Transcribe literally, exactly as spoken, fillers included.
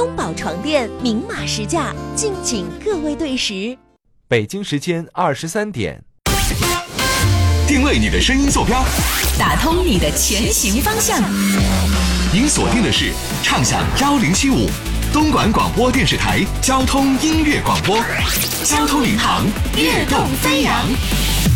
东宝床垫明码实价，敬请各位对时。 北京时间二十三点， 定位你的声音坐标， 打通你的前行方向。 您锁定的是畅享幺零七五东莞广播电视台交通音乐广播，交通领航，跃动飞扬。